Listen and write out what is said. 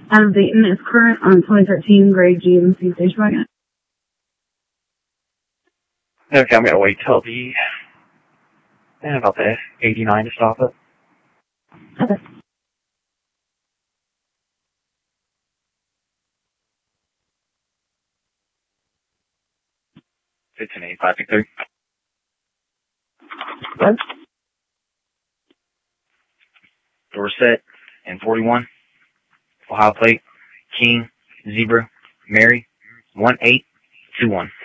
Adam Dayton is current on 2013 grade GMC stage wagon. Okay, I'm going to wait till about the 89 to stop it. Okay. It's an 8563. What? Door set and 41. Ohio plate, King, Zebra, Mary, 1821.